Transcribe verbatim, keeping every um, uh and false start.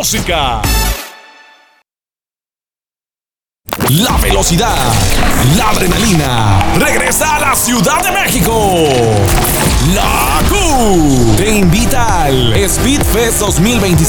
música. La velocidad, la adrenalina, regresa a la Ciudad de México. La Q te invita al Speed Fest dos mil veinticinco.